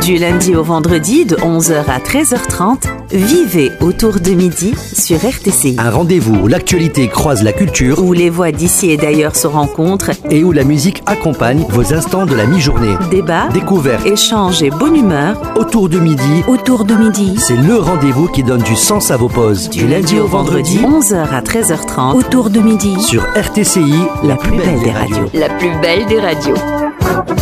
Du lundi au vendredi de 11h à 13h30, vivez autour de midi sur RTCI. Un rendez-vous où l'actualité croise la culture, Où les voix d'ici et d'ailleurs se rencontrent. et où la musique accompagne vos instants de la mi-journée. Débat, Découverte, échange et bonne humeur. autour de midi, Autour de midi, c'est le rendez-vous qui donne du sens à vos pauses. du lundi au vendredi, 11h à 13h30. Autour de midi. Sur RTCI, La plus belle des radios. La plus belle des radios.